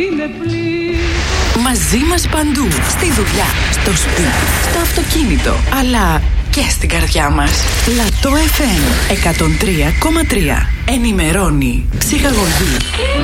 Μαζί μας παντού, στη δουλειά, στο σπίτι, στο αυτοκίνητο, αλλά και στην καρδιά μας. Λατό FM 103,3. Ενημερώνει, ψυχαγωγεί